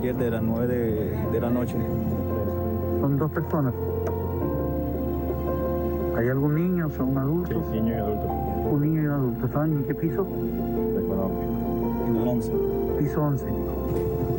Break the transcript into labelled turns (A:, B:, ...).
A: ayer de las 9 de la noche.
B: Son 2 personas. ¿Hay algún niño? ¿Son adultos?
A: Sí, niño y adulto.
B: Un niño y un adulto. ¿Saben en qué piso?
A: En el 11.
B: Piso 11.